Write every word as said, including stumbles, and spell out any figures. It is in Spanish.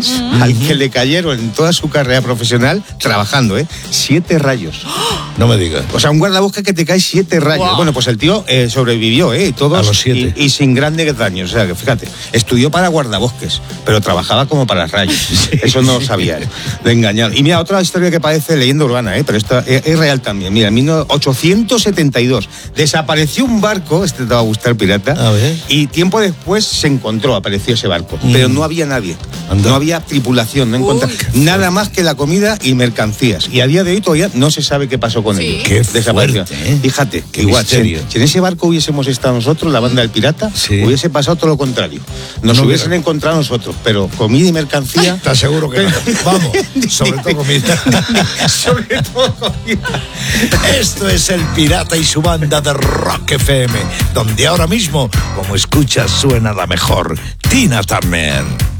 Rayos, uh-huh. al que le cayeron en toda su carrera profesional, trabajando, ¿eh? Siete rayos. No me digas. O sea, un guardabosques que te cae siete rayos. Wow. Bueno, pues el tío eh, sobrevivió, ¿eh? Y todos, a los siete. Y, y sin grandes daños. O sea, que fíjate, estudió para guardabosques, pero trabajaba como para rayos. Sí. Eso no lo sabía, ¿eh? De engañar. Y mira, otra historia que parece leyenda urbana, ¿eh? Pero esta es, es real también. Mira, en mil ochocientos setenta y dos desapareció un barco, este te va a gustar, pirata, a ver. Y tiempo después se encontró, apareció ese barco, mm. pero no había nadie. Anda. No había tripulación, no encontraba nada más que la comida y mercancías. Y a día de hoy todavía no se sabe qué pasó con sí. ellos. Qué fuerte, ¿eh? Fíjate, qué igual, misterio. Si, si en ese barco hubiésemos estado nosotros, la banda del pirata, sí. hubiese pasado todo lo contrario. Nos no, hubiesen mira. encontrado nosotros, pero comida y mercancía... ¿Estás seguro que no? Vamos, sobre todo comida. Sobre todo comida. Esto es El Pirata y su banda de Rock F M, donde ahora mismo, como escuchas, suena la mejor Tina Turner.